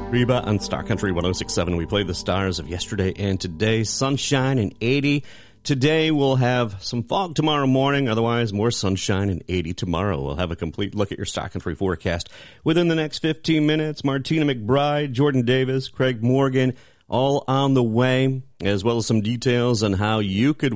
Reba on Star Country 106.7. We played the stars of yesterday and today. Sunshine and 80. Today we'll have some fog tomorrow morning. Otherwise, more sunshine and 80 tomorrow. We'll have a complete look at your Star Country forecast within the next 15 minutes. Martina McBride, Jordan Davis, Craig Morgan, all on the way, as well as some details on how you could